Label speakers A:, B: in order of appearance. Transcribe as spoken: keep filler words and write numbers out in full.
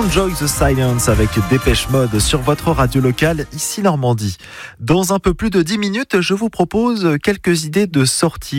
A: Enjoy the Silence avec Dépêche Mode sur votre radio locale, ici Normandie. Dans un peu plus de dix minutes, je vous propose quelques idées de sortie.